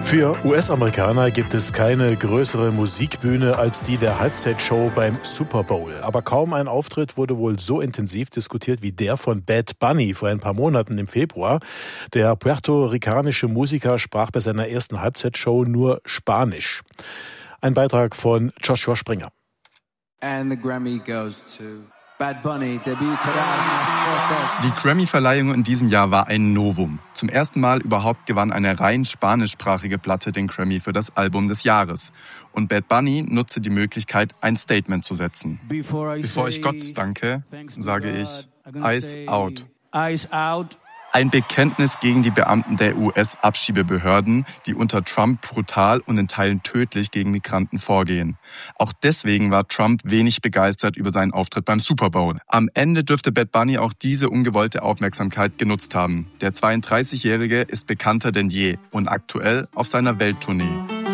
Für US-Amerikaner gibt es keine größere Musikbühne als die der Halbzeitshow beim Super Bowl. Aber kaum ein Auftritt wurde wohl so intensiv diskutiert wie der von Bad Bunny vor ein paar Monaten im Februar. Der puerto-ricanische Musiker sprach bei seiner ersten Halbzeitshow nur Spanisch. Ein Beitrag von Joshua Springer. And the Grammy goes to Bad Bunny. Die Grammy-Verleihung in diesem Jahr war ein Novum. Zum ersten Mal überhaupt gewann eine rein spanischsprachige Platte den Grammy für das Album des Jahres. Und Bad Bunny nutzte die Möglichkeit, ein Statement zu setzen. Bevor ich Gott danke, sage ich Eyes Out. Eyes Out. Ein Bekenntnis gegen die Beamten der US-Abschiebebehörden, die unter Trump brutal und in Teilen tödlich gegen Migranten vorgehen. Auch deswegen war Trump wenig begeistert über seinen Auftritt beim Super Bowl. Am Ende dürfte Bad Bunny auch diese ungewollte Aufmerksamkeit genutzt haben. Der 32-Jährige ist bekannter denn je und aktuell auf seiner Welttournee.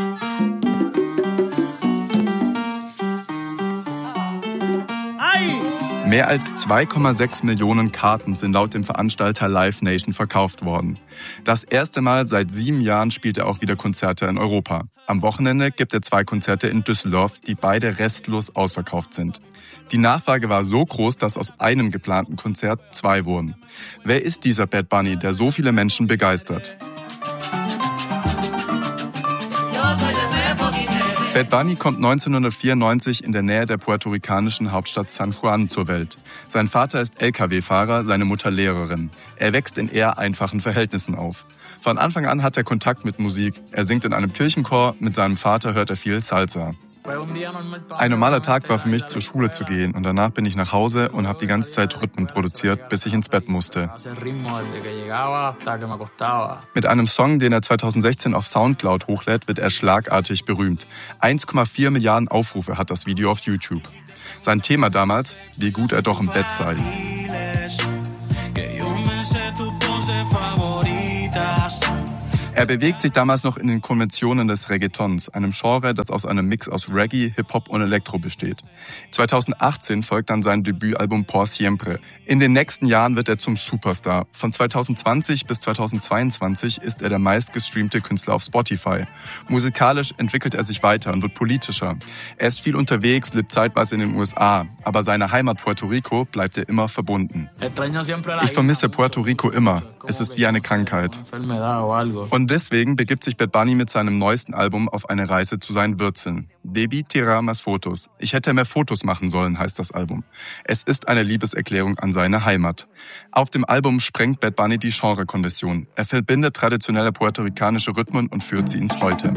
Mehr als 2,6 Millionen Karten sind laut dem Veranstalter Live Nation verkauft worden. Das erste Mal seit 7 Jahren spielt er auch wieder Konzerte in Europa. Am Wochenende gibt er 2 Konzerte in Düsseldorf, die beide restlos ausverkauft sind. Die Nachfrage war so groß, dass aus einem geplanten Konzert 2 wurden. Wer ist dieser Bad Bunny, der so viele Menschen begeistert? Bad Bunny kommt 1994 in der Nähe der puerto-ricanischen Hauptstadt San Juan zur Welt. Sein Vater ist Lkw-Fahrer, seine Mutter Lehrerin. Er wächst in eher einfachen Verhältnissen auf. Von Anfang an hat er Kontakt mit Musik. Er singt in einem Kirchenchor, mit seinem Vater hört er viel Salsa. Ein normaler Tag war für mich, zur Schule zu gehen und danach bin ich nach Hause und habe die ganze Zeit Rhythmen produziert, bis ich ins Bett musste. Mit einem Song, den er 2016 auf Soundcloud hochlädt, wird er schlagartig berühmt. 1,4 Milliarden Aufrufe hat das Video auf YouTube. Sein Thema damals, wie gut er doch im Bett sei. Er bewegt sich damals noch in den Konventionen des Reggaetons, einem Genre, das aus einem Mix aus Reggae, Hip-Hop und Elektro besteht. 2018 folgt dann sein Debütalbum Por Siempre. In den nächsten Jahren wird er zum Superstar. Von 2020 bis 2022 ist er der meistgestreamte Künstler auf Spotify. Musikalisch entwickelt er sich weiter und wird politischer. Er ist viel unterwegs, lebt zeitweise in den USA, aber seiner Heimat Puerto Rico bleibt er immer verbunden. Ich vermisse Puerto Rico immer. Es ist wie eine Krankheit. Und deswegen begibt sich Bad Bunny mit seinem neuesten Album auf eine Reise zu seinen Wurzeln. Debí tirar más fotos. Ich hätte mehr Fotos machen sollen, heißt das Album. Es ist eine Liebeserklärung an seine Heimat. Auf dem Album sprengt Bad Bunny die Genrekonvention. Er verbindet traditionelle puerto-ricanische Rhythmen und führt sie ins Heute.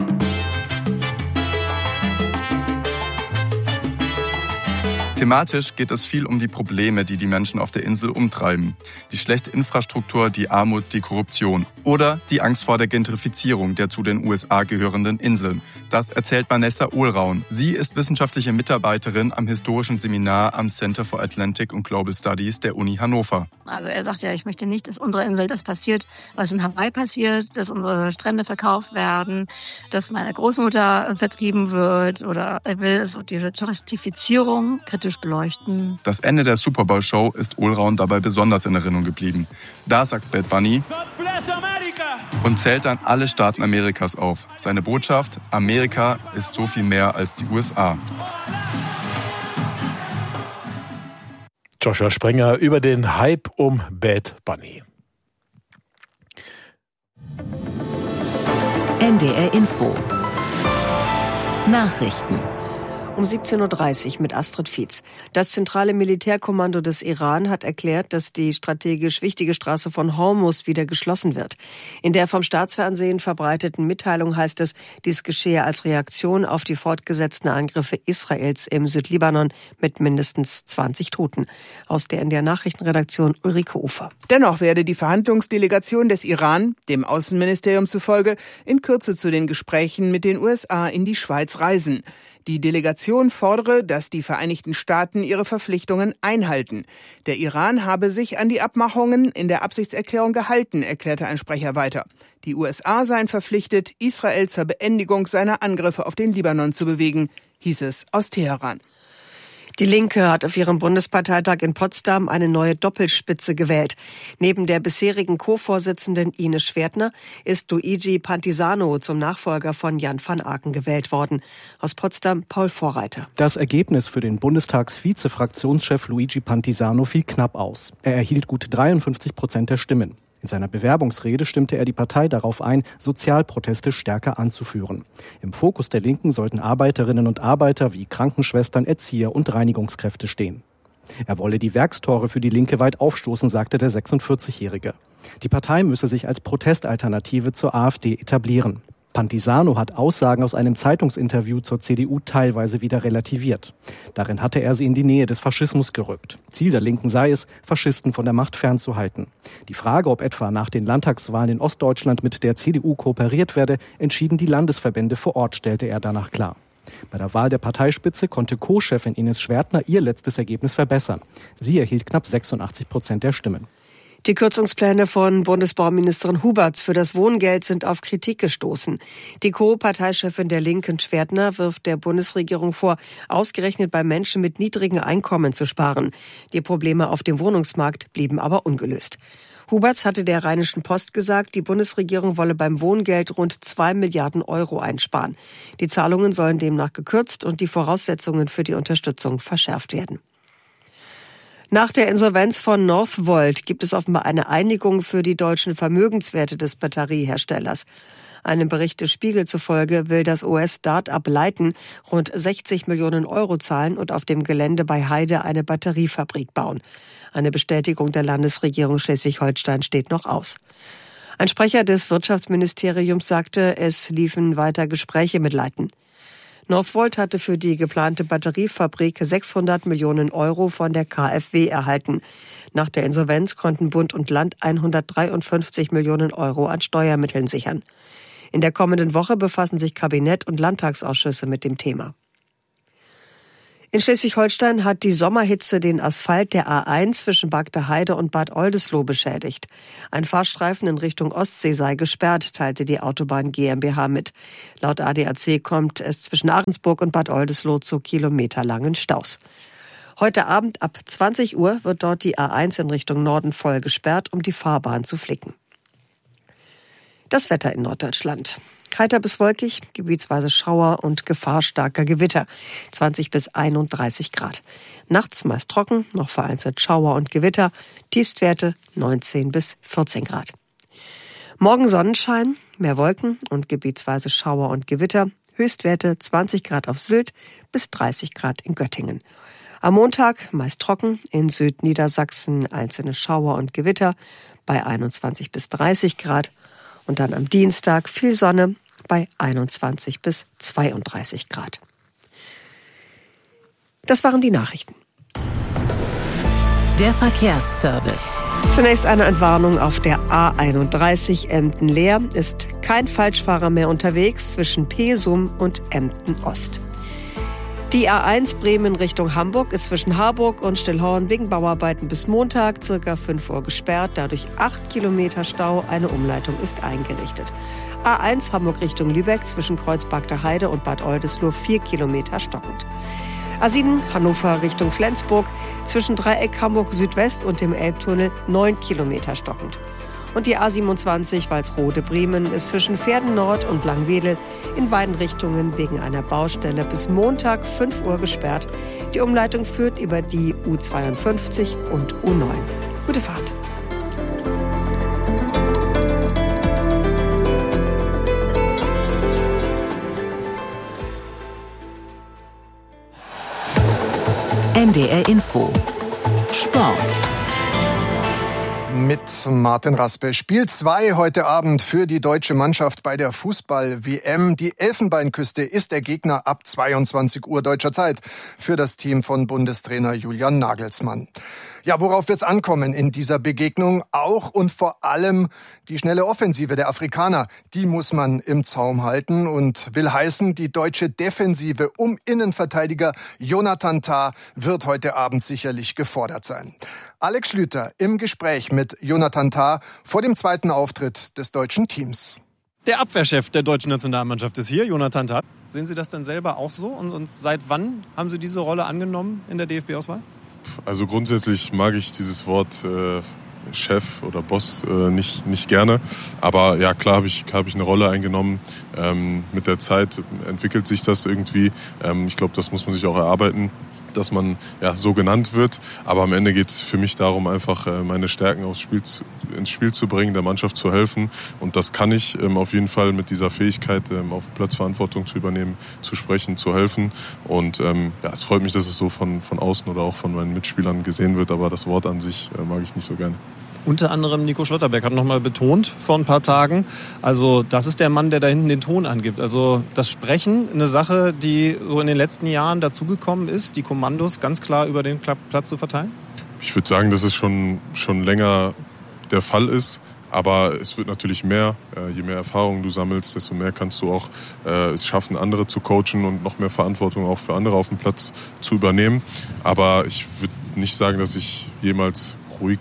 Thematisch geht es viel um die Probleme, die die Menschen auf der Insel umtreiben. Die schlechte Infrastruktur, die Armut, die Korruption oder die Angst vor der Gentrifizierung der zu den USA gehörenden Inseln. Das erzählt Vanessa Ohlraun. Sie ist wissenschaftliche Mitarbeiterin am historischen Seminar am Center for Atlantic and Global Studies der Uni Hannover. Also er sagt ja, ich möchte nicht, dass unsere Insel das passiert, was in Hawaii passiert, dass unsere Strände verkauft werden, dass meine Großmutter vertrieben wird, oder er will so diese Touristifizierung kritisch beleuchten. Das Ende der Super Bowl Show ist Ohlraun dabei besonders in Erinnerung geblieben. Da sagt Bad Bunny und zählt dann alle Staaten Amerikas auf. Seine Botschaft: Amerika ist so viel mehr als die USA. Joshua Springer über den Hype um Bad Bunny. NDR Info. Nachrichten. Um 17.30 Uhr mit Astrid Fietz. Das zentrale Militärkommando des Iran hat erklärt, dass die strategisch wichtige Straße von Hormuz wieder geschlossen wird. In der vom Staatsfernsehen verbreiteten Mitteilung heißt es, dies geschehe als Reaktion auf die fortgesetzten Angriffe Israels im Südlibanon mit mindestens 20 Toten. Aus der NDR Nachrichtenredaktion Ulrike Ufer. Dennoch werde die Verhandlungsdelegation des Iran, dem Außenministerium zufolge, in Kürze zu den Gesprächen mit den USA in die Schweiz reisen. Die Delegation fordere, dass die Vereinigten Staaten ihre Verpflichtungen einhalten. Der Iran habe sich an die Abmachungen in der Absichtserklärung gehalten, erklärte ein Sprecher weiter. Die USA seien verpflichtet, Israel zur Beendigung seiner Angriffe auf den Libanon zu bewegen, hieß es aus Teheran. Die Linke hat auf ihrem Bundesparteitag in Potsdam eine neue Doppelspitze gewählt. Neben der bisherigen Co-Vorsitzenden Ines Schwertner ist Luigi Pantisano zum Nachfolger von Jan van Aken gewählt worden. Aus Potsdam Paul Vorreiter. Das Ergebnis für den Bundestagsvize-Fraktionschef Luigi Pantisano fiel knapp aus. Er erhielt gut 53% der Stimmen. In seiner Bewerbungsrede stimmte er die Partei darauf ein, Sozialproteste stärker anzuführen. Im Fokus der Linken sollten Arbeiterinnen und Arbeiter wie Krankenschwestern, Erzieher und Reinigungskräfte stehen. Er wolle die Werkstore für die Linke weit aufstoßen, sagte der 46-Jährige. Die Partei müsse sich als Protestalternative zur AfD etablieren. Pantisano hat Aussagen aus einem Zeitungsinterview zur CDU teilweise wieder relativiert. Darin hatte er sie in die Nähe des Faschismus gerückt. Ziel der Linken sei es, Faschisten von der Macht fernzuhalten. Die Frage, ob etwa nach den Landtagswahlen in Ostdeutschland mit der CDU kooperiert werde, entschieden die Landesverbände vor Ort, stellte er danach klar. Bei der Wahl der Parteispitze konnte Co-Chefin Ines Schwertner ihr letztes Ergebnis verbessern. Sie erhielt knapp 86% der Stimmen. Die Kürzungspläne von Bundesbauministerin Huberts für das Wohngeld sind auf Kritik gestoßen. Die Co-Parteichefin der Linken Schwertner wirft der Bundesregierung vor, ausgerechnet bei Menschen mit niedrigen Einkommen zu sparen. Die Probleme auf dem Wohnungsmarkt blieben aber ungelöst. Huberts hatte der Rheinischen Post gesagt, die Bundesregierung wolle beim Wohngeld rund 2 Milliarden Euro einsparen. Die Zahlungen sollen demnach gekürzt und die Voraussetzungen für die Unterstützung verschärft werden. Nach der Insolvenz von Northvolt gibt es offenbar eine Einigung für die deutschen Vermögenswerte des Batterieherstellers. Einem Bericht des Spiegel zufolge will das US-Start-up Leiten rund 60 Millionen Euro zahlen und auf dem Gelände bei Heide eine Batteriefabrik bauen. Eine Bestätigung der Landesregierung Schleswig-Holstein steht noch aus. Ein Sprecher des Wirtschaftsministeriums sagte, es liefen weiter Gespräche mit Leiten. Northvolt hatte für die geplante Batteriefabrik 600 Millionen Euro von der KfW erhalten. Nach der Insolvenz konnten Bund und Land 153 Millionen Euro an Steuermitteln sichern. In der kommenden Woche befassen sich Kabinett und Landtagsausschüsse mit dem Thema. In Schleswig-Holstein hat die Sommerhitze den Asphalt der A1 zwischen Bagde-Heide und Bad Oldesloe beschädigt. Ein Fahrstreifen in Richtung Ostsee sei gesperrt, teilte die Autobahn GmbH mit. Laut ADAC kommt es zwischen Ahrensburg und Bad Oldesloe zu kilometerlangen Staus. Heute Abend ab 20 Uhr wird dort die A1 in Richtung Norden voll gesperrt, um die Fahrbahn zu flicken. Das Wetter in Norddeutschland. Heiter bis wolkig, gebietsweise Schauer und Gefahr starker Gewitter. 20 bis 31 Grad. Nachts meist trocken, noch vereinzelt Schauer und Gewitter. Tiefstwerte 19 bis 14 Grad. Morgen Sonnenschein, mehr Wolken und gebietsweise Schauer und Gewitter. Höchstwerte 20 Grad auf Sylt bis 30 Grad in Göttingen. Am Montag meist trocken, in Südniedersachsen einzelne Schauer und Gewitter bei 21 bis 30 Grad. Und dann am Dienstag viel Sonne bei 21 bis 32 Grad. Das waren die Nachrichten. Der Verkehrsservice. Zunächst eine Entwarnung auf der A31 Emden-Leer. Ist kein Falschfahrer mehr unterwegs zwischen Pesum und Emden-Ost. Die A1 Bremen Richtung Hamburg ist zwischen Harburg und Stillhorn wegen Bauarbeiten bis Montag ca. 5 Uhr gesperrt. Dadurch 8 Kilometer Stau. Eine Umleitung ist eingerichtet. A1 Hamburg Richtung Lübeck zwischen Kreuz-Bagde-Heide und Bad Oldesloe 4 Kilometer stockend. A7 Hannover Richtung Flensburg zwischen Dreieck Hamburg Südwest und dem Elbtunnel 9 Kilometer stockend. Und die A27 Walsrode-Bremen ist zwischen Verden Nord und Langwedel in beiden Richtungen wegen einer Baustelle bis Montag 5 Uhr gesperrt. Die Umleitung führt über die U52 und U9. Gute Fahrt. NDR Info. Sport. Mit Martin Raspe. Spiel 2 heute Abend für die deutsche Mannschaft bei der Fußball-WM. Die Elfenbeinküste ist der Gegner ab 22 Uhr deutscher Zeit für das Team von Bundestrainer Julian Nagelsmann. Ja, worauf wird's ankommen in dieser Begegnung? Auch und vor allem die schnelle Offensive der Afrikaner. Die muss man im Zaum halten und will heißen, die deutsche Defensive um Innenverteidiger Jonathan Tah wird heute Abend sicherlich gefordert sein. Alex Schlüter im Gespräch mit Jonathan Tah vor dem zweiten Auftritt des deutschen Teams. Der Abwehrchef der deutschen Nationalmannschaft ist hier, Jonathan Tah. Sehen Sie das denn selber auch so? Und seit wann haben Sie diese Rolle angenommen in der DFB-Auswahl? Also grundsätzlich mag ich dieses Wort Chef oder Boss nicht gerne. Aber ja, klar habe ich eine Rolle eingenommen. Mit der Zeit entwickelt sich das irgendwie. Ich glaube, das muss man sich auch erarbeiten, dass man so genannt wird. Aber am Ende geht es für mich darum, einfach meine Stärken ins Spiel zu bringen, der Mannschaft zu helfen. Und das kann ich auf jeden Fall mit dieser Fähigkeit, auf dem Platz Verantwortung zu übernehmen, zu sprechen, zu helfen. Und es freut mich, dass es so von außen oder auch von meinen Mitspielern gesehen wird. Aber das Wort an sich mag ich nicht so gerne. Unter anderem Nico Schlotterbeck hat nochmal betont vor ein paar Tagen, also das ist der Mann, der da hinten den Ton angibt. Also das Sprechen, eine Sache, die so in den letzten Jahren dazugekommen ist, die Kommandos ganz klar über den Platz zu verteilen? Ich würde sagen, dass es schon länger der Fall ist. Aber es wird natürlich mehr. Je mehr Erfahrung du sammelst, desto mehr kannst du auch es schaffen, andere zu coachen und noch mehr Verantwortung auch für andere auf dem Platz zu übernehmen. Aber ich würde nicht sagen, dass ich jemals ruhig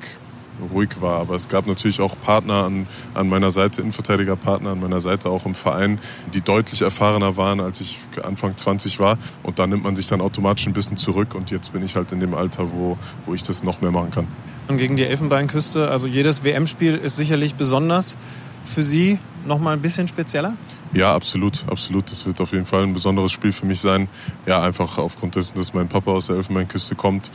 war. Aber es gab natürlich auch Partner an meiner Seite, Innenverteidigerpartner an meiner Seite, auch im Verein, die deutlich erfahrener waren, als ich Anfang 20 war. Und da nimmt man sich dann automatisch ein bisschen zurück. Und jetzt bin ich halt in dem Alter, wo ich das noch mehr machen kann. Und gegen die Elfenbeinküste, also jedes WM-Spiel ist sicherlich besonders. Für Sie noch mal ein bisschen spezieller? Ja, absolut. Das wird auf jeden Fall ein besonderes Spiel für mich sein. Ja, einfach aufgrund dessen, dass mein Papa aus der Elfenbeinküste kommt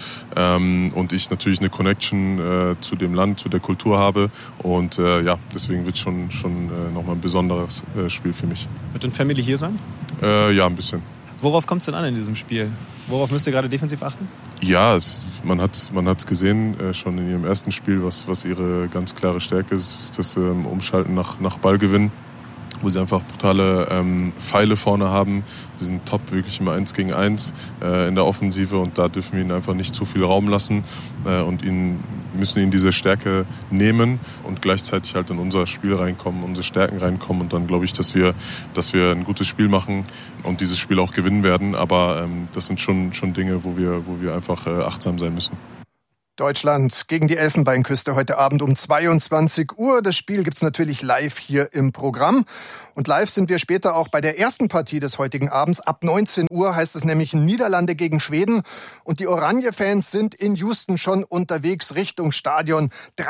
und ich natürlich eine Connection zu dem Land, zu der Kultur habe. Und deswegen wird es schon nochmal ein besonderes Spiel für mich. Wird denn Family hier sein? Ja, ein bisschen. Worauf kommt es denn an in diesem Spiel? Worauf müsst ihr gerade defensiv achten? Ja, man hat's gesehen, schon in ihrem ersten Spiel, was ihre ganz klare Stärke ist, das Umschalten nach Ballgewinn, wo sie einfach brutale Pfeile vorne haben. Sie sind top, wirklich immer 1 gegen 1 in der Offensive und da dürfen wir ihnen einfach nicht zu viel Raum lassen und müssen ihnen diese Stärke nehmen und gleichzeitig halt in unser Spiel reinkommen, unsere Stärken reinkommen und dann glaube ich, dass wir ein gutes Spiel machen und dieses Spiel auch gewinnen werden. Aber das sind schon Dinge, wo wir einfach achtsam sein müssen. Deutschland gegen die Elfenbeinküste heute Abend um 22 Uhr. Das Spiel gibt's natürlich live hier im Programm. Und live sind wir später auch bei der ersten Partie des heutigen Abends. Ab 19 Uhr heißt es nämlich Niederlande gegen Schweden. Und die Oranje-Fans sind in Houston schon unterwegs Richtung Stadion.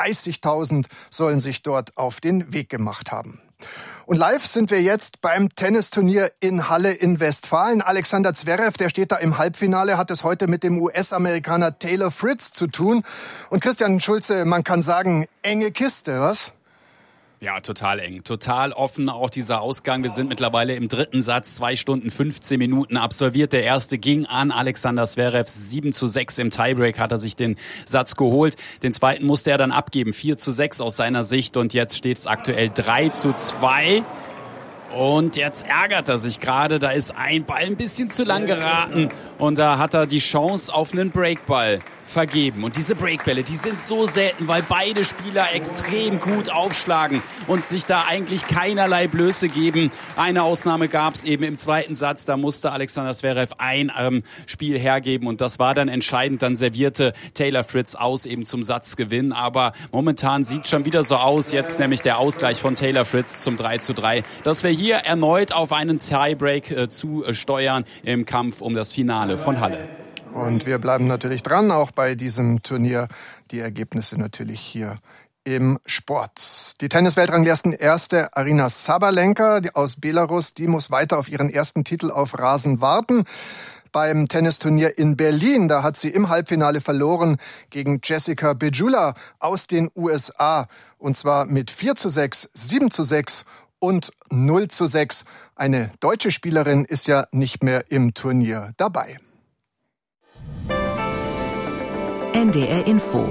30.000 sollen sich dort auf den Weg gemacht haben. Und live sind wir jetzt beim Tennisturnier in Halle in Westfalen. Alexander Zverev, der steht da im Halbfinale, hat es heute mit dem US-Amerikaner Taylor Fritz zu tun. Und Christian Schulze, man kann sagen, enge Kiste, was? Ja, total eng, total offen auch dieser Ausgang. Wir sind mittlerweile im dritten Satz, 2 Stunden 15 Minuten absolviert. Der erste ging an Alexander Zverev, 7:6 im Tiebreak hat er sich den Satz geholt. Den zweiten musste er dann abgeben, 4:6 aus seiner Sicht und jetzt steht es aktuell 3:2. Und jetzt ärgert er sich gerade, da ist ein Ball ein bisschen zu lang geraten und da hat er die Chance auf einen Breakball vergeben. Und diese Breakbälle, die sind so selten, weil beide Spieler extrem gut aufschlagen und sich da eigentlich keinerlei Blöße geben. Eine Ausnahme gab es eben im zweiten Satz, da musste Alexander Zverev ein Spiel hergeben und das war dann entscheidend. Dann servierte Taylor Fritz aus eben zum Satzgewinn. Aber momentan sieht schon wieder so aus, jetzt nämlich der Ausgleich von Taylor Fritz zum 3:3, dass wir hier erneut auf einen Tiebreak zusteuern im Kampf um das Finale von Halle. Und wir bleiben natürlich dran, auch bei diesem Turnier. Die Ergebnisse natürlich hier im Sport. Die Tennis-Weltranglisten-Erste Aryna Sabalenka aus Belarus, die muss weiter auf ihren ersten Titel auf Rasen warten. Beim Tennisturnier in Berlin, da hat sie im Halbfinale verloren gegen Jessica Pegula aus den USA. Und zwar mit 4:6, 7:6 und 0:6. Eine deutsche Spielerin ist ja nicht mehr im Turnier dabei. NDR Info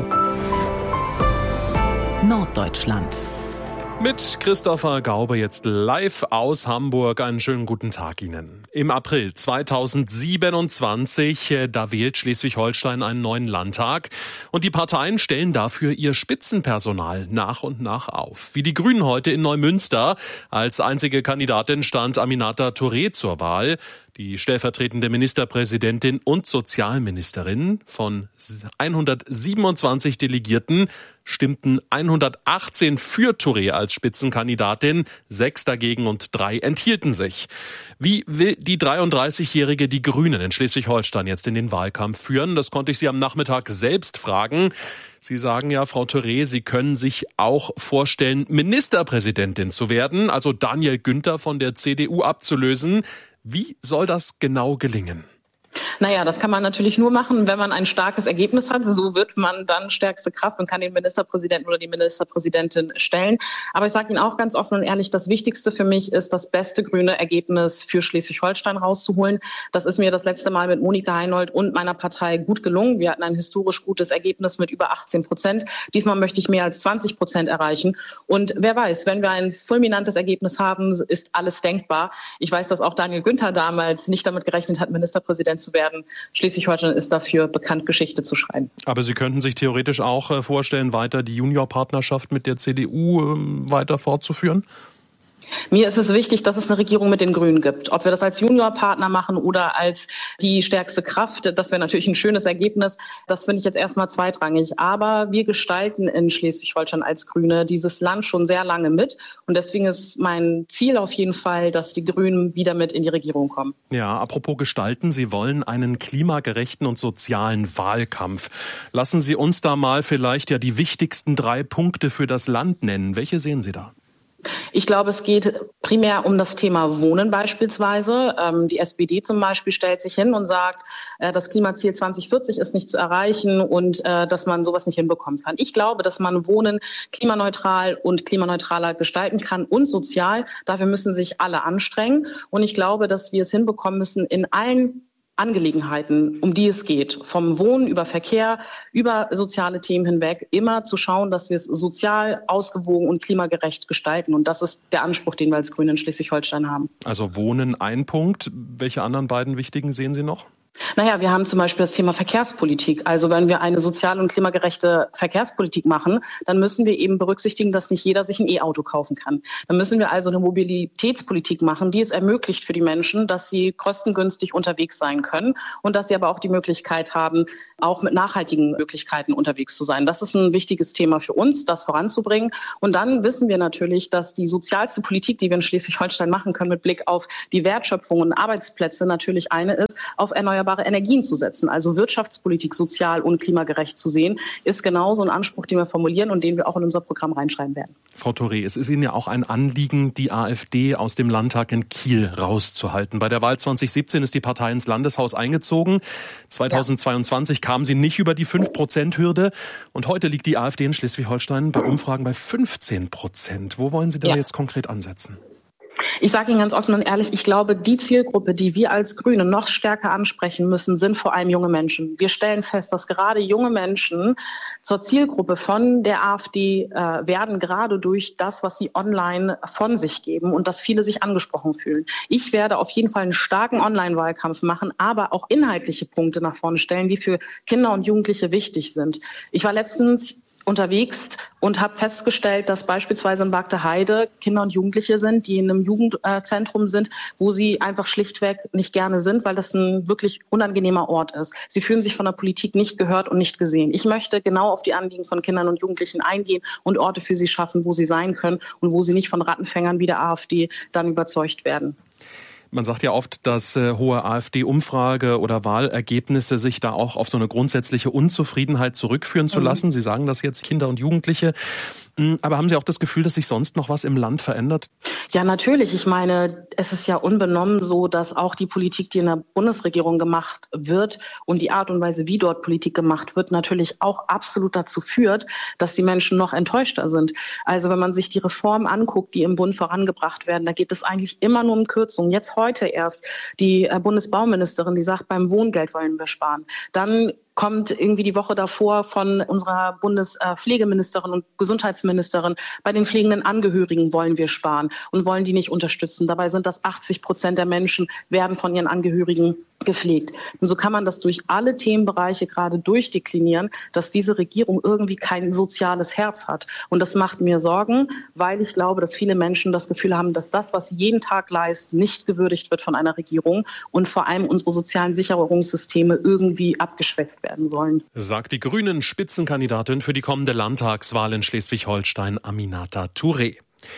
Norddeutschland. Mit Christopher Gaube jetzt live aus Hamburg. Einen schönen guten Tag Ihnen. Im April 2027, da wählt Schleswig-Holstein einen neuen Landtag. Und die Parteien stellen dafür ihr Spitzenpersonal nach und nach auf. Wie die Grünen heute in Neumünster. Als einzige Kandidatin stand Aminata Touré zur Wahl. Die stellvertretende Ministerpräsidentin und Sozialministerin von 127 Delegierten stimmten 118 für Touré als Spitzenkandidatin, 6 dagegen und 3 enthielten sich. Wie will die 33-Jährige die Grünen in Schleswig-Holstein jetzt in den Wahlkampf führen? Das konnte ich sie am Nachmittag selbst fragen. Sie sagen ja, Frau Touré, Sie können sich auch vorstellen, Ministerpräsidentin zu werden, also Daniel Günther von der CDU abzulösen. Wie soll das genau gelingen? Naja, das kann man natürlich nur machen, wenn man ein starkes Ergebnis hat. So wird man dann stärkste Kraft und kann den Ministerpräsidenten oder die Ministerpräsidentin stellen. Aber ich sage Ihnen auch ganz offen und ehrlich, das Wichtigste für mich ist, das beste grüne Ergebnis für Schleswig-Holstein rauszuholen. Das ist mir das letzte Mal mit Monika Heinold und meiner Partei gut gelungen. Wir hatten ein historisch gutes Ergebnis mit über 18%. Diesmal möchte ich mehr als 20% erreichen. Und wer weiß, wenn wir ein fulminantes Ergebnis haben, ist alles denkbar. Ich weiß, dass auch Daniel Günther damals nicht damit gerechnet hat, Ministerpräsident zu werden. Schleswig-Holstein ist dafür bekannt, Geschichte zu schreiben. Aber Sie könnten sich theoretisch auch vorstellen, weiter die Juniorpartnerschaft mit der CDU weiter fortzuführen? Mir ist es wichtig, dass es eine Regierung mit den Grünen gibt. Ob wir das als Juniorpartner machen oder als die stärkste Kraft, das wäre natürlich ein schönes Ergebnis. Das finde ich jetzt erstmal zweitrangig. Aber wir gestalten in Schleswig-Holstein als Grüne dieses Land schon sehr lange mit. Und deswegen ist mein Ziel auf jeden Fall, dass die Grünen wieder mit in die Regierung kommen. Ja, apropos gestalten, Sie wollen einen klimagerechten und sozialen Wahlkampf. Lassen Sie uns da mal vielleicht ja die wichtigsten 3 Punkte für das Land nennen. Welche sehen Sie da? Ich glaube, es geht primär um das Thema Wohnen beispielsweise. Die SPD zum Beispiel stellt sich hin und sagt, das Klimaziel 2040 ist nicht zu erreichen und dass man sowas nicht hinbekommen kann. Ich glaube, dass man Wohnen klimaneutral und klimaneutraler gestalten kann und sozial. Dafür müssen sich alle anstrengen. Und ich glaube, dass wir es hinbekommen müssen, in allen Angelegenheiten, um die es geht, vom Wohnen über Verkehr, über soziale Themen hinweg, immer zu schauen, dass wir es sozial, ausgewogen und klimagerecht gestalten. Und das ist der Anspruch, den wir als Grüne in Schleswig-Holstein haben. Also Wohnen ein Punkt. Welche anderen beiden wichtigen sehen Sie noch? Naja, wir haben zum Beispiel das Thema Verkehrspolitik. Also wenn wir eine soziale und klimagerechte Verkehrspolitik machen, dann müssen wir eben berücksichtigen, dass nicht jeder sich ein E-Auto kaufen kann. Dann müssen wir also eine Mobilitätspolitik machen, die es ermöglicht für die Menschen, dass sie kostengünstig unterwegs sein können und dass sie aber auch die Möglichkeit haben, auch mit nachhaltigen Möglichkeiten unterwegs zu sein. Das ist ein wichtiges Thema für uns, das voranzubringen. Und dann wissen wir natürlich, dass die sozialste Politik, die wir in Schleswig-Holstein machen können, mit Blick auf die Wertschöpfung und Arbeitsplätze natürlich eine ist, auf erneuerbare Energien zu setzen. Also Wirtschaftspolitik sozial und klimagerecht zu sehen, ist genauso ein Anspruch, den wir formulieren und den wir auch in unser Programm reinschreiben werden. Frau Touré, es ist Ihnen ja auch ein Anliegen, die AfD aus dem Landtag in Kiel rauszuhalten. Bei der Wahl 2017 ist die Partei ins Landeshaus eingezogen. 2022 kam sie nicht über die 5%-Hürde. Und heute liegt die AfD in Schleswig-Holstein bei Umfragen bei 15%. Wo wollen Sie da jetzt konkret ansetzen? Ich sage Ihnen ganz offen und ehrlich, ich glaube, die Zielgruppe, die wir als Grüne noch stärker ansprechen müssen, sind vor allem junge Menschen. Wir stellen fest, dass gerade junge Menschen zur Zielgruppe von der AfD werden, gerade durch das, was sie online von sich geben und dass viele sich angesprochen fühlen. Ich werde auf jeden Fall einen starken Online-Wahlkampf machen, aber auch inhaltliche Punkte nach vorne stellen, die für Kinder und Jugendliche wichtig sind. Ich war letztens unterwegs und habe festgestellt, dass beispielsweise in Bagdeheide Kinder und Jugendliche sind, die in einem Jugendzentrum sind, wo sie einfach schlichtweg nicht gerne sind, weil das ein wirklich unangenehmer Ort ist. Sie fühlen sich von der Politik nicht gehört und nicht gesehen. Ich möchte genau auf die Anliegen von Kindern und Jugendlichen eingehen und Orte für sie schaffen, wo sie sein können und wo sie nicht von Rattenfängern wie der AfD dann überzeugt werden. Man sagt ja oft, dass hohe AfD-Umfrage- oder Wahlergebnisse sich da auch auf so eine grundsätzliche Unzufriedenheit zurückführen zu lassen. Sie sagen das jetzt, Kinder und Jugendliche. Aber haben Sie auch das Gefühl, dass sich sonst noch was im Land verändert? Ja, natürlich. Ich meine, es ist ja unbenommen so, dass auch die Politik, die in der Bundesregierung gemacht wird und die Art und Weise, wie dort Politik gemacht wird, natürlich auch absolut dazu führt, dass die Menschen noch enttäuschter sind. Also wenn man sich die Reformen anguckt, die im Bund vorangebracht werden, da geht es eigentlich immer nur um Kürzungen. Jetzt heute erst die Bundesbauministerin, die sagt, beim Wohngeld wollen wir sparen. Dann kommt irgendwie die Woche davor von unserer Bundespflegeministerin und Gesundheitsministerin. Bei den pflegenden Angehörigen wollen wir sparen und wollen die nicht unterstützen. Dabei sind das 80% der Menschen, werden von ihren Angehörigen gepflegt. Und so kann man das durch alle Themenbereiche gerade durchdeklinieren, dass diese Regierung irgendwie kein soziales Herz hat. Und das macht mir Sorgen, weil ich glaube, dass viele Menschen das Gefühl haben, dass das, was sie jeden Tag leisten, nicht gewürdigt wird von einer Regierung und vor allem unsere sozialen Sicherungssysteme irgendwie abgeschwächt werden sollen. Sagt die Grünen-Spitzenkandidatin für die kommende Landtagswahl in Schleswig-Holstein, Aminata Touré.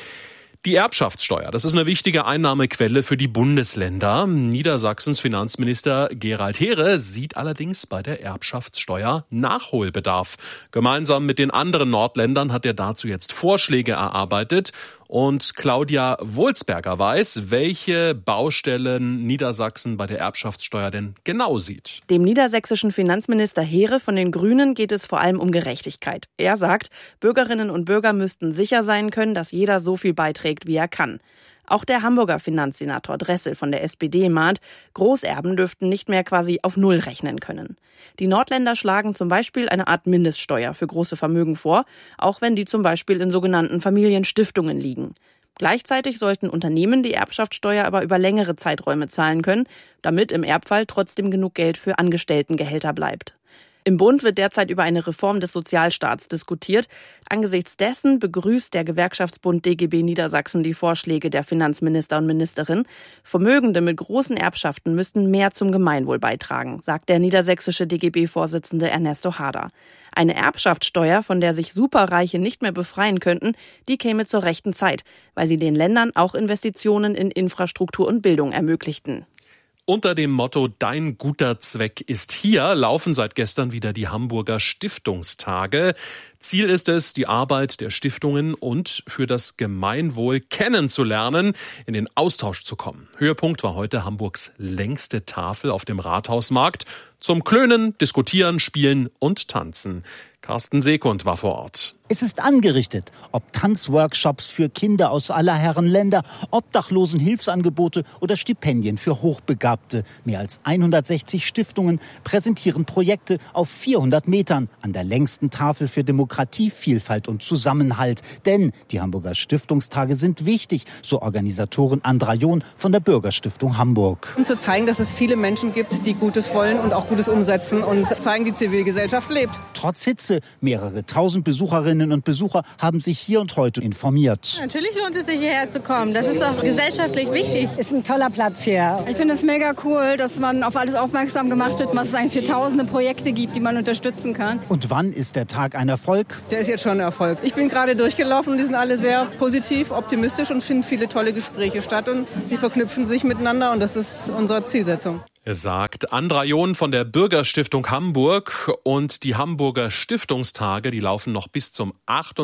Die Erbschaftssteuer, das ist eine wichtige Einnahmequelle für die Bundesländer. Niedersachsens Finanzminister Gerald Heere sieht allerdings bei der Erbschaftssteuer Nachholbedarf. Gemeinsam mit den anderen Nordländern hat er dazu jetzt Vorschläge erarbeitet. Und Claudia Wulsberger weiß, welche Baustellen Niedersachsen bei der Erbschaftssteuer denn genau sieht. Dem niedersächsischen Finanzminister Heere von den Grünen geht es vor allem um Gerechtigkeit. Er sagt, Bürgerinnen und Bürger müssten sicher sein können, dass jeder so viel beiträgt, wie er kann. Auch der Hamburger Finanzsenator Dressel von der SPD mahnt, Großerben dürften nicht mehr quasi auf Null rechnen können. Die Nordländer schlagen zum Beispiel eine Art Mindeststeuer für große Vermögen vor, auch wenn die zum Beispiel in sogenannten Familienstiftungen liegen. Gleichzeitig sollten Unternehmen die Erbschaftssteuer aber über längere Zeiträume zahlen können, damit im Erbfall trotzdem genug Geld für Angestelltengehälter bleibt. Im Bund wird derzeit über eine Reform des Sozialstaats diskutiert. Angesichts dessen begrüßt der Gewerkschaftsbund DGB Niedersachsen die Vorschläge der Finanzminister und Ministerin. Vermögende mit großen Erbschaften müssten mehr zum Gemeinwohl beitragen, sagt der niedersächsische DGB-Vorsitzende Ernesto Hader. Eine Erbschaftssteuer, von der sich Superreiche nicht mehr befreien könnten, die käme zur rechten Zeit, weil sie den Ländern auch Investitionen in Infrastruktur und Bildung ermöglichten. Unter dem Motto »Dein guter Zweck ist hier« laufen seit gestern wieder die Hamburger Stiftungstage. Ziel ist es, die Arbeit der Stiftungen und für das Gemeinwohl kennenzulernen, in den Austausch zu kommen. Höhepunkt war heute Hamburgs längste Tafel auf dem Rathausmarkt zum Klönen, Diskutieren, Spielen und Tanzen. Carsten Sekund war vor Ort. Es ist angerichtet, ob Tanzworkshops für Kinder aus aller Herren Länder, Obdachlosenhilfsangebote oder Stipendien für Hochbegabte. Mehr als 160 Stiftungen präsentieren Projekte auf 400 Metern an der längsten Tafel für Demokratie, Vielfalt und Zusammenhalt. Denn die Hamburger Stiftungstage sind wichtig, so Organisatorin Andra John von der Bürgerstiftung Hamburg. Um zu zeigen, dass es viele Menschen gibt, die Gutes wollen und auch Gutes umsetzen und zeigen, die Zivilgesellschaft lebt. Trotz Hitze, mehrere tausend Besucherinnen und Besucher haben sich hier und heute informiert. Natürlich lohnt es sich, hierher zu kommen. Das ist auch gesellschaftlich wichtig. Ist ein toller Platz hier. Ich finde es mega cool, dass man auf alles aufmerksam gemacht wird, was es eigentlich für tausende Projekte gibt, die man unterstützen kann. Und wann ist der Tag ein Erfolg? Der ist jetzt schon ein Erfolg. Ich bin gerade durchgelaufen und die sind alle sehr positiv, optimistisch und finden viele tolle Gespräche statt. Und sie verknüpfen sich miteinander und das ist unsere Zielsetzung. Sagt Andra John von der Bürgerstiftung Hamburg. Und die Hamburger Stiftungstage, die laufen noch bis zum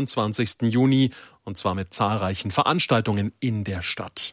28. Juni und zwar mit zahlreichen Veranstaltungen in der Stadt.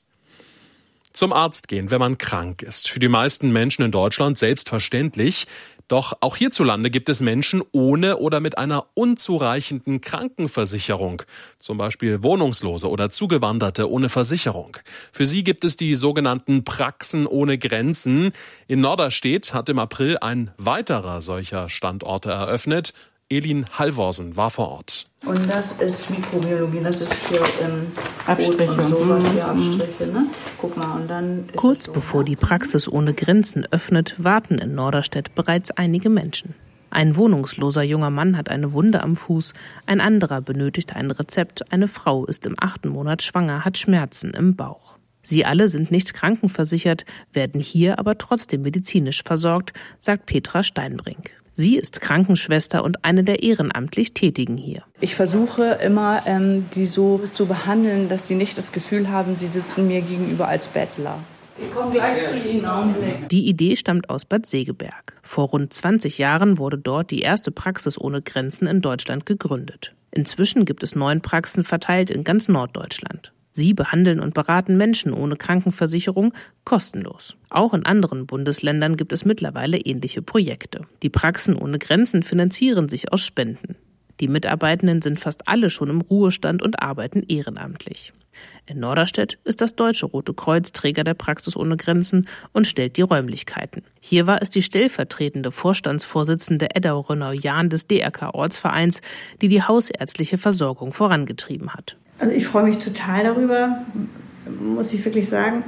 Zum Arzt gehen, wenn man krank ist. Für die meisten Menschen in Deutschland selbstverständlich. Doch auch hierzulande gibt es Menschen ohne oder mit einer unzureichenden Krankenversicherung. Zum Beispiel Wohnungslose oder Zugewanderte ohne Versicherung. Für sie gibt es die sogenannten Praxen ohne Grenzen. In Norderstedt hat im April ein weiterer solcher Standorte eröffnet. Elin Halvorsen war vor Ort. Und das ist Mikrobiologie, das ist für Abstriche und sowas, hier Abstriche, ne? Guck mal, und dann Kurz bevor die Praxis ohne Grenzen öffnet, warten in Norderstedt bereits einige Menschen. Ein wohnungsloser junger Mann hat eine Wunde am Fuß, ein anderer benötigt ein Rezept, eine Frau ist im 8. Monat schwanger, hat Schmerzen im Bauch. Sie alle sind nicht krankenversichert, werden hier aber trotzdem medizinisch versorgt, sagt Petra Steinbrink. Sie ist Krankenschwester und eine der ehrenamtlich Tätigen hier. Ich versuche immer, die so zu behandeln, dass sie nicht das Gefühl haben, sie sitzen mir gegenüber als Bettler. Ich komme gleich zu Ihnen, Augenblick. Die Idee stammt aus Bad Segeberg. Vor rund 20 Jahren wurde dort die erste Praxis ohne Grenzen in Deutschland gegründet. Inzwischen gibt es 9 Praxen verteilt in ganz Norddeutschland. Sie behandeln und beraten Menschen ohne Krankenversicherung kostenlos. Auch in anderen Bundesländern gibt es mittlerweile ähnliche Projekte. Die Praxen ohne Grenzen finanzieren sich aus Spenden. Die Mitarbeitenden sind fast alle schon im Ruhestand und arbeiten ehrenamtlich. In Norderstedt ist das Deutsche Rote Kreuz Träger der Praxis ohne Grenzen und stellt die Räumlichkeiten. Hier war es die stellvertretende Vorstandsvorsitzende Edda Rönner-Jahn des DRK-Ortsvereins, die hausärztliche Versorgung vorangetrieben hat. Also ich freue mich total darüber, muss ich wirklich sagen.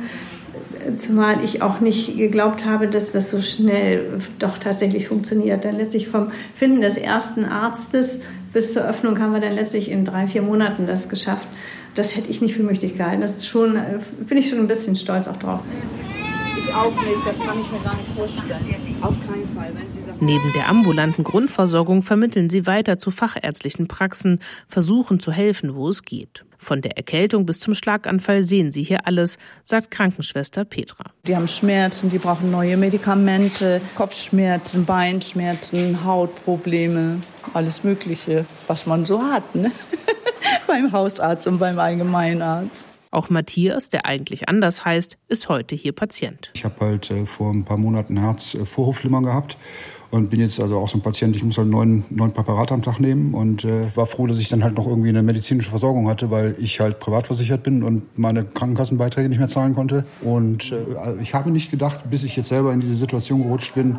Zumal ich auch nicht geglaubt habe, dass das so schnell doch tatsächlich funktioniert. Denn letztlich vom Finden des ersten Arztes bis zur Öffnung haben wir dann letztlich in 3-4 Monaten das geschafft. Das hätte ich nicht für möglich gehalten. Das ist schon, bin ich schon ein bisschen stolz auch drauf. Ich auch nicht, das kann ich mir gar nicht vorstellen. Auf keinen Fall. Neben der ambulanten Grundversorgung vermitteln sie weiter zu fachärztlichen Praxen, versuchen zu helfen, wo es geht. Von der Erkältung bis zum Schlaganfall sehen sie hier alles, sagt Krankenschwester Petra. Die haben Schmerzen, die brauchen neue Medikamente, Kopfschmerzen, Beinschmerzen, Hautprobleme, alles Mögliche, was man so hat, ne? Beim Hausarzt und beim Allgemeinarzt. Auch Matthias, der eigentlich anders heißt, ist heute hier Patient. Ich habe halt vor ein paar Monaten Herzvorhofflimmern gehabt und bin jetzt also auch so ein Patient, ich muss halt 9 Präparate am Tag nehmen und war froh, dass ich dann halt noch irgendwie eine medizinische Versorgung hatte, weil ich halt privat versichert bin und meine Krankenkassenbeiträge nicht mehr zahlen konnte. Und ich habe nicht gedacht, bis ich jetzt selber in diese Situation gerutscht bin,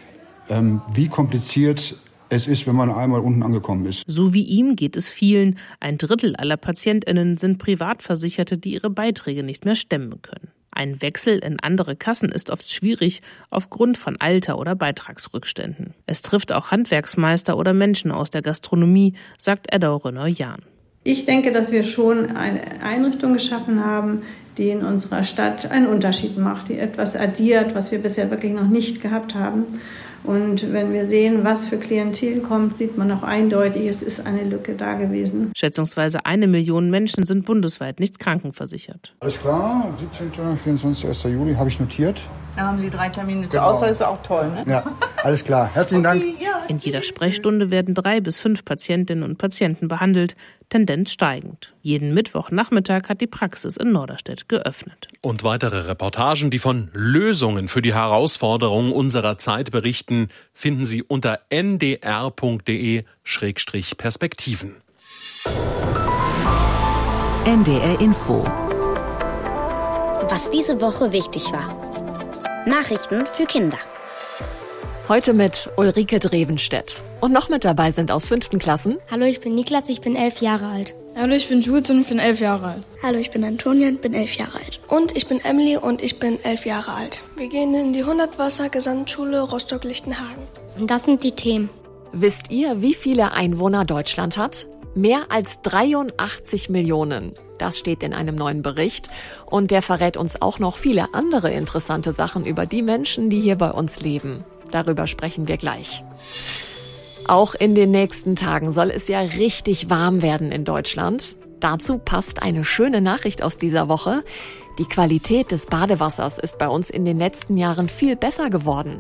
wie kompliziert es ist, wenn man einmal unten angekommen ist. So wie ihm geht es vielen. 1/3 aller PatientInnen sind Privatversicherte, die ihre Beiträge nicht mehr stemmen können. Ein Wechsel in andere Kassen ist oft schwierig, aufgrund von Alter oder Beitragsrückständen. Es trifft auch Handwerksmeister oder Menschen aus der Gastronomie, sagt Edda Rönner-Jahn. Ich denke, dass wir schon eine Einrichtung geschaffen haben, die in unserer Stadt einen Unterschied macht, die etwas addiert, was wir bisher wirklich noch nicht gehabt haben. Und wenn wir sehen, was für Klientel kommt, sieht man auch eindeutig, es ist eine Lücke da gewesen. Schätzungsweise 1 Million Menschen sind bundesweit nicht krankenversichert. Alles klar, 17., 24., 1. Juli habe ich notiert. Da haben Sie 3 Termine zur Auswahl, ist auch toll, ne? Ja, alles klar. Herzlichen Dank. In jeder Sprechstunde werden 3 bis 5 Patientinnen und Patienten behandelt, Tendenz steigend. Jeden Mittwochnachmittag hat die Praxis in Norderstedt geöffnet. Und weitere Reportagen, die von Lösungen für die Herausforderungen unserer Zeit berichten, finden Sie unter ndr.de/perspektiven. NDR Info. Was diese Woche wichtig war. Nachrichten für Kinder. Heute mit Ulrike Drevenstedt. Und noch mit dabei sind aus 5. Klassen. Hallo, ich bin Niklas, ich bin 11 Jahre alt. Hallo, ich bin Jules und ich bin 11 Jahre alt. Hallo, ich bin Antonia und bin 11 Jahre alt. Und ich bin Emily und ich bin 11 Jahre alt. Wir gehen in die 100-Wasser-Gesamtschule Rostock-Lichtenhagen. Und das sind die Themen. Wisst ihr, wie viele Einwohner Deutschland hat? Mehr als 83 Millionen. Das steht in einem neuen Bericht. Und der verrät uns auch noch viele andere interessante Sachen über die Menschen, die hier bei uns leben. Darüber sprechen wir gleich. Auch in den nächsten Tagen soll es ja richtig warm werden in Deutschland. Dazu passt eine schöne Nachricht aus dieser Woche. Die Qualität des Badewassers ist bei uns in den letzten Jahren viel besser geworden.